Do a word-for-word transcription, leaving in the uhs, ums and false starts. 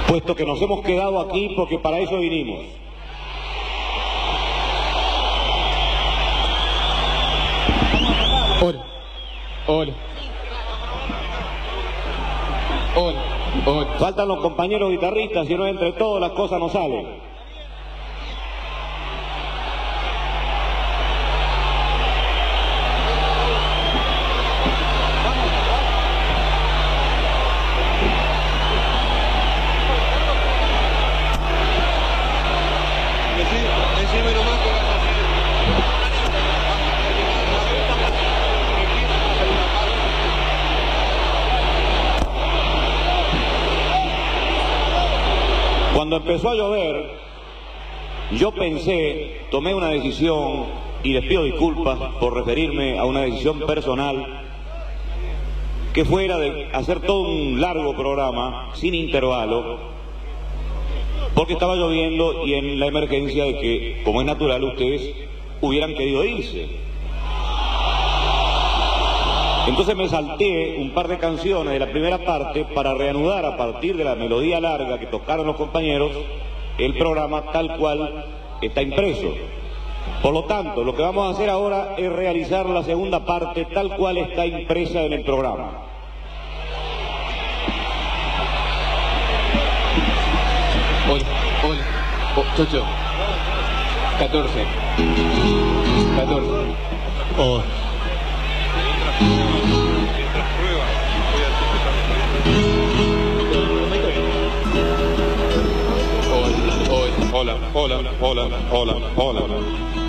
puesto que nos hemos quedado aquí porque para eso vinimos. Hola, hola, hola, hola. Faltan los compañeros guitarristas, si no entre todos las cosas no salen. Cuando empezó a llover, yo pensé, tomé una decisión, y les pido disculpas por referirme a una decisión personal, que fuera de hacer todo un largo programa, sin intervalo, porque estaba lloviendo y en la emergencia de que, como es natural, ustedes hubieran querido irse. Entonces me salté un par de canciones de la primera parte para reanudar a partir de la melodía larga que tocaron los compañeros el programa tal cual está impreso. Por lo tanto, lo que vamos a hacer ahora es realizar la segunda parte tal cual está impresa en el programa. Hola, hola, oh, Chocho. catorce. catorce. Oh. Hola, hola, Hola, hola, hola, hola, hola.